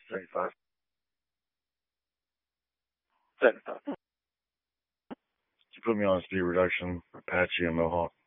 75. 75. You put me on speed reduction, Apache and Mohawk.